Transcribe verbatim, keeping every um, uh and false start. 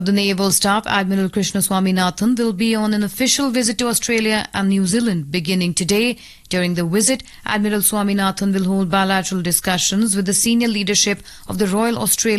The Naval Staff, Admiral Krishna Swaminathan, will be on an official visit to Australia and New Zealand beginning today. During the visit, Admiral Swaminathan will hold bilateral discussions with the senior leadership of the Royal Australian